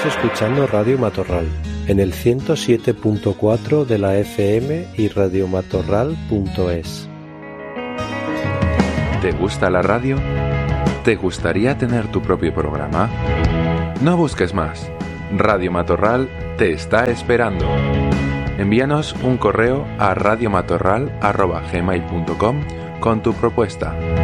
Estás escuchando Radio Matorral en el 107.4 de la FM y radiomatorral.es. ¿Te gusta la radio? ¿Te gustaría tener tu propio programa? No busques más. Radio Matorral te está esperando. Envíanos un correo a radiomatorral@gmail.com con tu propuesta.